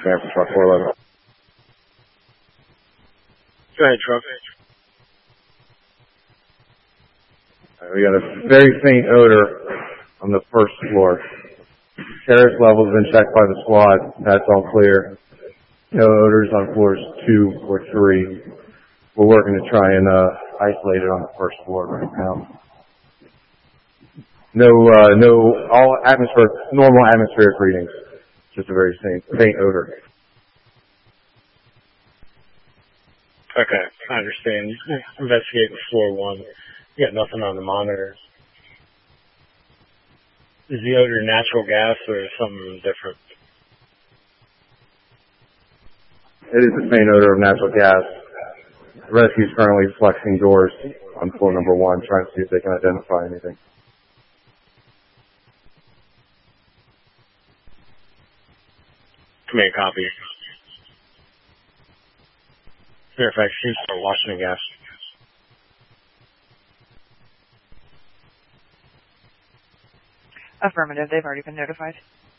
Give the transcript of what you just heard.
Command for truck 411. Go ahead, truck. We got a very faint odor on the first floor. Terrace level's been checked by the squad. That's all clear. No odors on floors 2 or 3. We're working to try and isolate it on the first floor right now. No, all normal atmospheric readings. Just a very faint odor. Okay, I understand. Investigating floor 1. You got nothing on the monitors. Is the odor natural gas or something different? It is a faint odor of natural gas. The rescue is currently flexing doors on floor number 1, trying to see if they can identify anything. Command copy. Fairfax, you start washing the gas. Affirmative, they've already been notified.